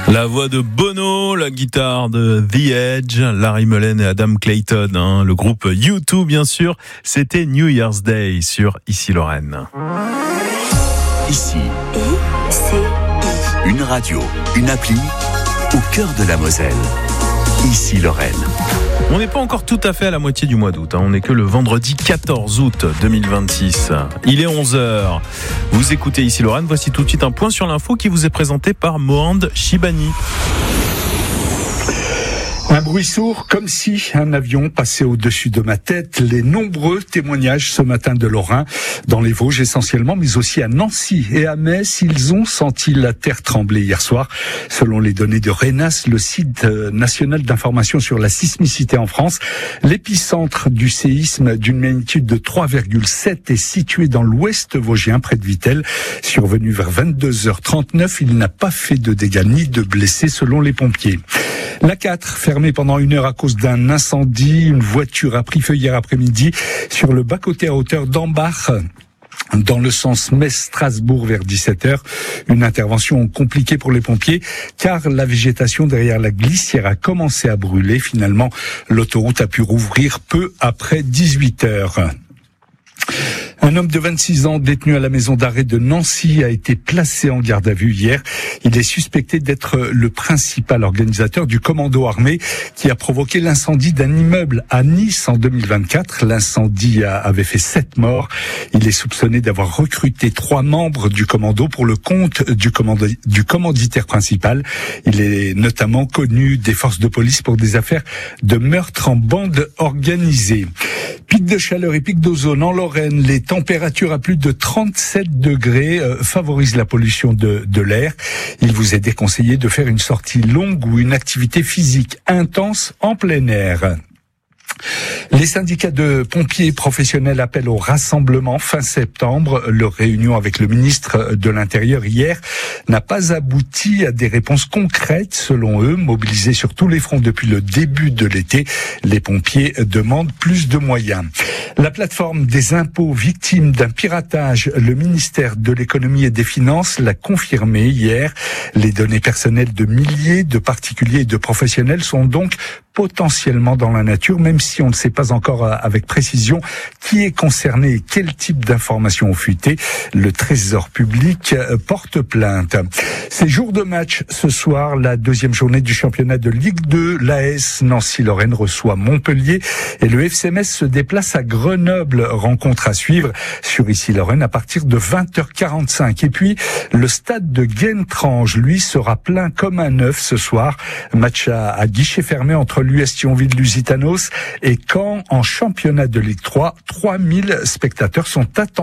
La voix de Bono, la guitare de The Edge, Larry Mullen et Adam Clayton, le groupe U2 bien sûr. C'était New Year's Day sur Ici Lorraine. Ici, une radio, une appli au cœur de la Moselle. Ici Lorraine. On n'est pas encore tout à fait à la moitié du mois d'août. On n'est que le vendredi 14 août 2026. Il est 11h. Vous écoutez Ici Lorraine. Voici tout de suite un point sur l'info qui vous est présenté par Mohand Shibani. Un bruit sourd, comme si un avion passait au-dessus de ma tête. Les nombreux témoignages ce matin de Lorrains, dans les Vosges essentiellement, mais aussi à Nancy et à Metz, ils ont senti la terre trembler hier soir. Selon les données de RENAS, le site national d'information sur la sismicité en France, l'épicentre du séisme d'une magnitude de 3,7 est situé dans l'ouest vosgien, près de Vittel. Survenu vers 22h39, il n'a pas fait de dégâts ni de blessés selon les pompiers. La 4, fermée pendant 1 heure à cause d'un incendie. Une voiture a pris feu hier après-midi sur le bas-côté à hauteur d'Ambach, dans le sens Metz-Strasbourg vers 17h. Une intervention compliquée pour les pompiers car la végétation derrière la glissière a commencé à brûler. Finalement, l'autoroute a pu rouvrir peu après 18h. Un homme de 26 ans détenu à la maison d'arrêt de Nancy a été placé en garde à vue hier. Il est suspecté d'être le principal organisateur du commando armé qui a provoqué l'incendie d'un immeuble à Nice en 2024. L'incendie avait fait 7 morts. Il est soupçonné d'avoir recruté 3 membres du commando pour le compte du commanditaire principal. Il est notamment connu des forces de police pour des affaires de meurtre en bande organisée. Pic de chaleur et pic d'ozone en Lorraine. Les températures à plus de 37 degrés favorisent la pollution de l'air. Il vous est déconseillé de faire une sortie longue ou une activité physique intense en plein air. Les syndicats de pompiers professionnels appellent au rassemblement fin septembre. Leur réunion avec le ministre de l'Intérieur hier n'a pas abouti à des réponses concrètes. Selon eux, mobilisés sur tous les fronts depuis le début de l'été, les pompiers demandent plus de moyens. La plateforme des impôts victime d'un piratage, le ministère de l'Économie et des Finances l'a confirmé hier. Les données personnelles de milliers de particuliers et de professionnels sont donc potentiellement dans la nature, même si on ne sait pas encore avec précision qui est concerné et quel type d'informations ont fuité. Le Trésor public porte plainte. C'est jour de match ce soir, la 2e journée du championnat de Ligue 2. L'AS Nancy-Lorraine reçoit Montpellier et le FC Metz se déplace à Grenoble. Rencontre à suivre sur Ici Lorraine à partir de 20h45. Et puis, le stade de Guentrange, lui, sera plein comme un œuf ce soir. Match à guichet fermé entre l'US Thionville-Lusitanos et Caen en championnat de Ligue 3. 3000 spectateurs sont attendus.